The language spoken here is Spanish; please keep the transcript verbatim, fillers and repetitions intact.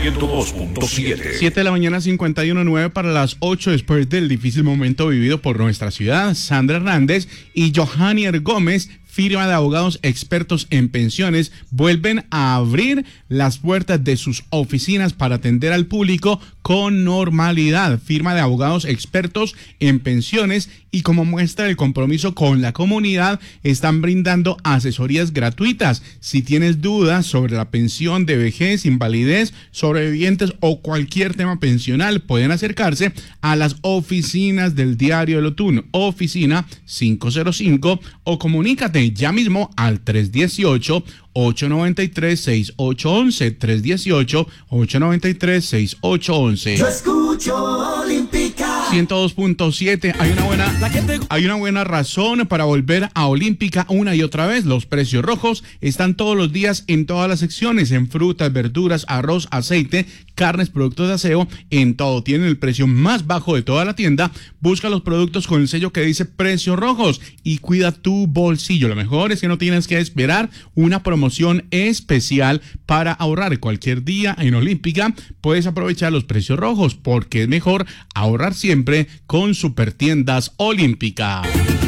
ciento dos punto siete. siete de la mañana, cincuenta y uno, nueve para las ocho, después del difícil momento vivido por nuestra ciudad. Sandra Hernández y Johannier Gómez, firma de abogados expertos en pensiones, vuelven a abrir las puertas de sus oficinas para atender al público con normalidad. Firma de abogados expertos en pensiones, y como muestra el compromiso con la comunidad, están brindando asesorías gratuitas. Si tienes dudas sobre la pensión de vejez, invalidez, sobrevivientes o cualquier tema pensional, pueden acercarse a las oficinas del Diario del Otún, oficina cinco cero cinco, o comunícate ya mismo al tres uno ocho, ocho nueve tres, seis ocho uno uno, tres uno ocho, ocho nueve tres, seis ocho uno uno. Yo escucho Olímpica ciento dos punto siete. Hay una buena hay una buena razón para volver a Olímpica una y otra vez. Los precios rojos están todos los días en todas las secciones, en frutas, verduras, arroz, aceite, carnes, productos de aseo, en todo. Tienen el precio más bajo de toda la tienda. Busca los productos con el sello que dice precios rojos y cuida tu bolsillo. Lo mejor es que no tienes que esperar una promoción especial para ahorrar. Cualquier día en Olímpica puedes aprovechar los precios rojos, porque es mejor ahorrar siempre con Supertiendas Olímpica.